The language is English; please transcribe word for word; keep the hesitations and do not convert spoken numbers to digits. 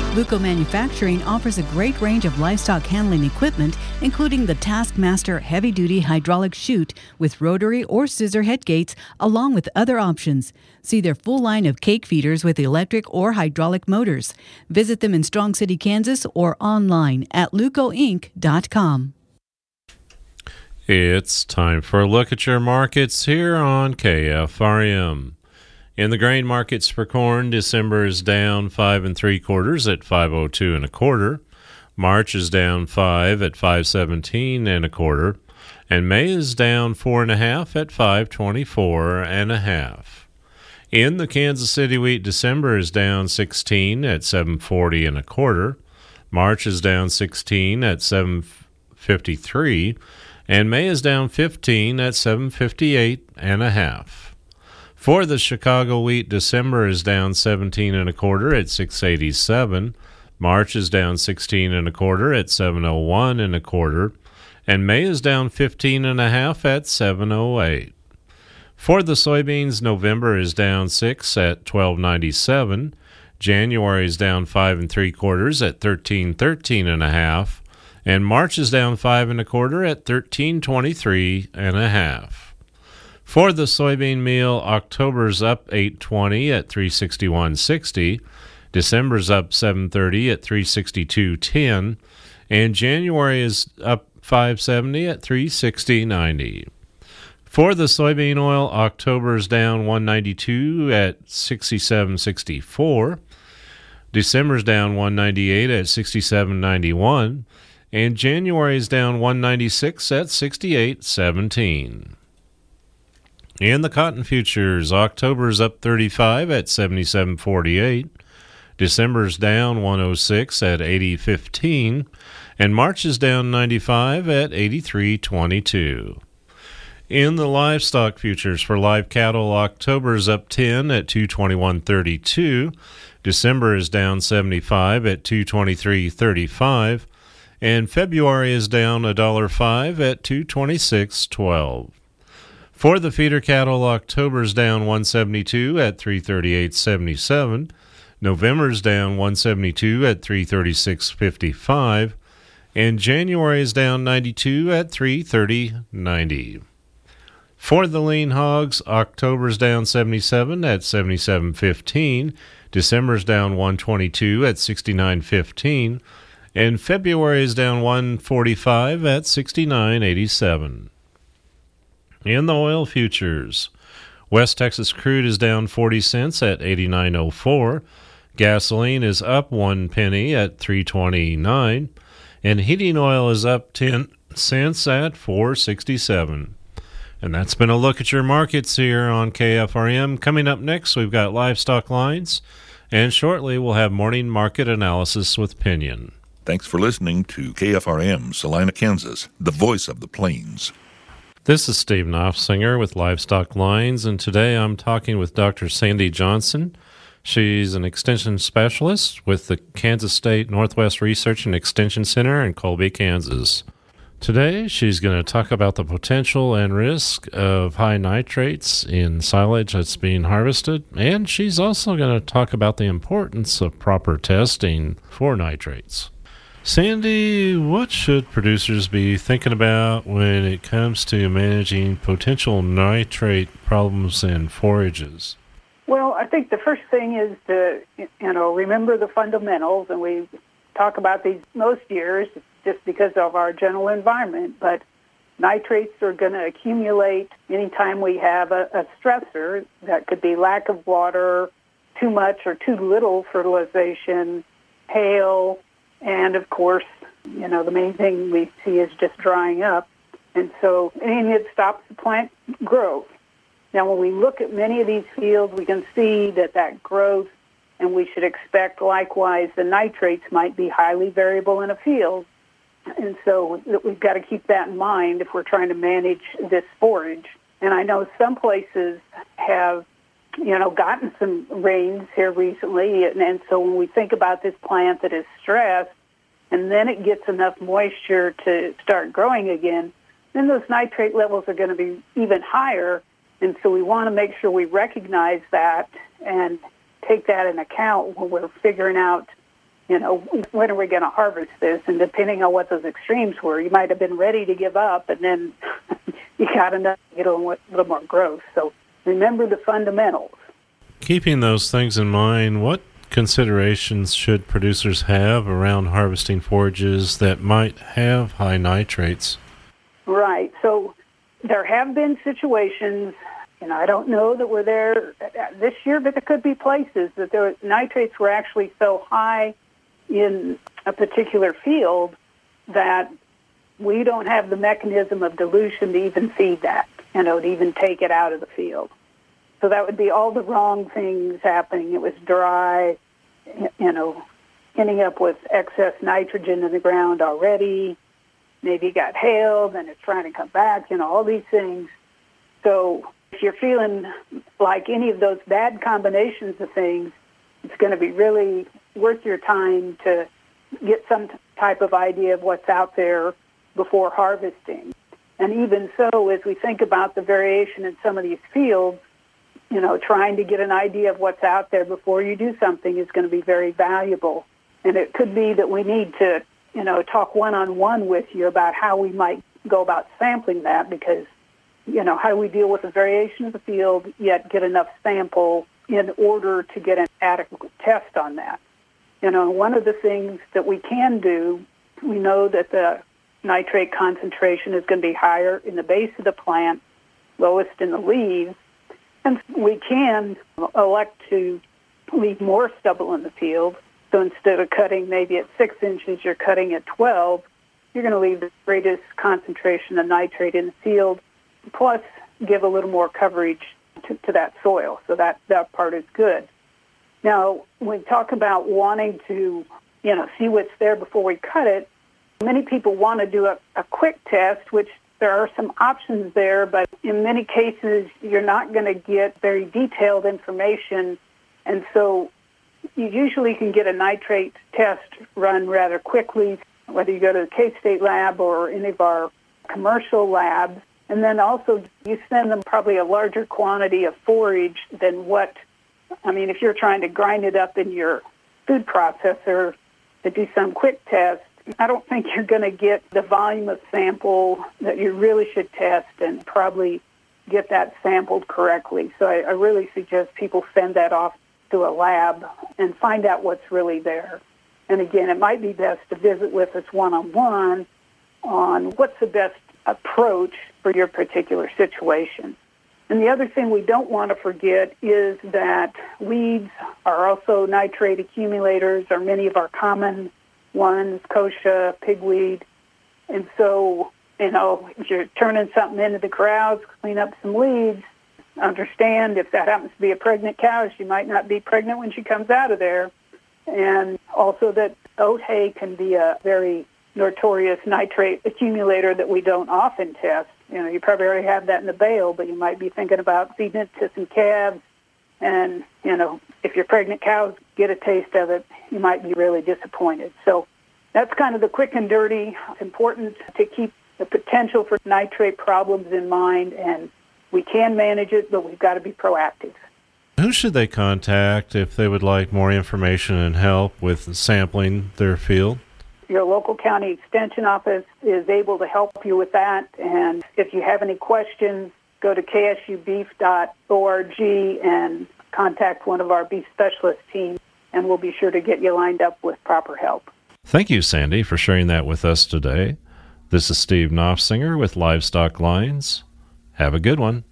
Luco Manufacturing offers a great range of livestock handling equipment, including the Taskmaster heavy-duty hydraulic chute with rotary or scissor head gates, along with other options. See their full line of cake feeders with electric or hydraulic motors. Visit them in Strong City, Kansas, or online at luco inc dot com. It's time for a look at your markets here on K F R M. In the grain markets for corn, December is down five and three quarters at five oh two and a quarter. March is down five at five seventeen and a quarter, and May is down four and a half at five twenty four and a half. In the Kansas City wheat, December is down sixteen at seven forty and a quarter. March is down sixteen at seven fifty-three, and May is down fifteen at seven fifty-eight and a half. For the Chicago wheat, December is down seventeen and a quarter at six eighty-seven. March is down sixteen and a quarter at seven oh one and a quarter, and May is down fifteen and a half at seven oh eight. For the soybeans, November is down six at twelve ninety-seven. January is down five and three quarters at thirteen thirteen and a half, and March is down five and a quarter at thirteen twenty-three and a half. For the soybean meal, October's up eight twenty at three sixty-one sixty, December's up seven thirty at three sixty-two ten, and January is up five seventy at three sixty ninety. For the soybean oil, October's down one ninety-two at sixty-seven sixty-four, December's down one ninety-eight at sixty-seven ninety-one, and January's down one ninety-six at sixty-eight seventeen. In the cotton futures, October's up thirty-five at seventy-seven forty-eight, December's down one oh six at eighty fifteen, and March is down ninety-five at eighty-three twenty-two. In the livestock futures for live cattle, October's up ten at two twenty-one thirty-two, December is down seventy-five at two twenty-three thirty-five, and February is down one dollar five at two twenty-six twelve. For the feeder cattle, October's down one seventy-two at three thirty-eight seventy-seven, November's down one seventy-two at three thirty-six fifty-five, and January is down ninety-two at three thirty ninety. For the lean hogs, October's down seventy-seven at seventy-seven fifteen, December's down one twenty-two at sixty-nine fifteen, and February is down one forty-five at sixty-nine eighty-seven. In the oil futures, West Texas crude is down forty cents at eighty-nine oh four, gasoline is up one penny at three twenty-nine, and heating oil is up ten cents at four sixty-seven. And that's been a look at your markets here on K F R M. Coming up next, we've got livestock lines, and shortly we'll have morning market analysis with Pinion. Thanks for listening to K F R M, Salina, Kansas, the voice of the plains. This is Steve Knopfsinger with Livestock Lines, and today I'm talking with Doctor Sandy Johnson. She's an extension specialist with the Kansas State Northwest Research and Extension Center in Colby, Kansas. Today she's going to talk about the potential and risk of high nitrates in silage that's being harvested, and she's also going to talk about the importance of proper testing for nitrates. Sandy, what should producers be thinking about when it comes to managing potential nitrate problems in forages? Well, I think the first thing is to, you know, remember the fundamentals, and we talk about these most years just because of our general environment, but nitrates are going to accumulate anytime we have a, a stressor. That could be lack of water, too much or too little fertilization, hail, and, of course, you know, the main thing we see is just drying up. And so, and it stops the plant growth. Now, when we look at many of these fields, we can see that that growth, and we should expect, likewise, the nitrates might be highly variable in a field. And so we've got to keep that in mind if we're trying to manage this forage. And I know some places have, you know, gotten some rains here recently, and, and so when we think about this plant that is stressed, and then it gets enough moisture to start growing again, then those nitrate levels are going to be even higher, and so we want to make sure we recognize that and take that in account when we're figuring out you know, when are we going to harvest this? And depending on what those extremes were, you might have been ready to give up, and then you got enough to get a little more growth. So remember the fundamentals. Keeping those things in mind, what considerations should producers have around harvesting forages that might have high nitrates? Right. So there have been situations, you know, I don't know that we're there this year, but there could be places that the nitrates were actually so high in a particular field that we don't have the mechanism of dilution to even feed that, you know, to even take it out of the field. So that would be all the wrong things happening. It was dry, you know, ending up with excess nitrogen in the ground already. Maybe it got hail, then it's trying to come back, you know, all these things. So if you're feeling like any of those bad combinations of things, it's going to be really worth your time to get some type of idea of what's out there before harvesting. And even so, as we think about the variation in some of these fields, you know, trying to get an idea of what's out there before you do something is going to be very valuable. And it could be that we need to, you know, talk one-on-one with you about how we might go about sampling that, because, you know, how do we deal with the variation of the field yet get enough sample in order to get an adequate test on that. You know, one of the things that we can do, we know that the nitrate concentration is going to be higher in the base of the plant, lowest in the leaves, and we can elect to leave more stubble in the field. So instead of cutting maybe at six inches, you're cutting at twelve. You're going to leave the greatest concentration of nitrate in the field, plus give a little more coverage to, to that soil. So that, that part is good. Now, when we talk about wanting to, you know, see what's there before we cut it, many people want to do a, a quick test, which there are some options there, but in many cases, you're not going to get very detailed information. And so you usually can get a nitrate test run rather quickly, whether you go to the K-State lab or any of our commercial labs. And then also you send them probably a larger quantity of forage than what, I mean, if you're trying to grind it up in your food processor to do some quick test, I don't think you're going to get the volume of sample that you really should test and probably get that sampled correctly. So I, I really suggest people send that off to a lab and find out what's really there. And again, it might be best to visit with us one-on-one on what's the best approach for your particular situation. And the other thing we don't want to forget is that weeds are also nitrate accumulators, are many of our common ones, kochia, pigweed. And so, you know, if you're turning something into the corrals, clean up some weeds, understand if that happens to be a pregnant cow, she might not be pregnant when she comes out of there. And also that oat hay can be a very notorious nitrate accumulator that we don't often test. You know, you probably already have that in the bale, but you might be thinking about feeding it to some calves. And, you know, if your pregnant cows get a taste of it, you might be really disappointed. So that's kind of the quick and dirty. It's important to keep the potential for nitrate problems in mind, and we can manage it, but we've got to be proactive. Who should they contact if they would like more information and help with sampling their field? Your local county extension office is able to help you with that. And if you have any questions, go to k s u beef dot org and contact one of our beef specialist team, and we'll be sure to get you lined up with proper help. Thank you, Sandy, for sharing that with us today. This is Steve Knopfsinger with Livestock Lines. Have a good one.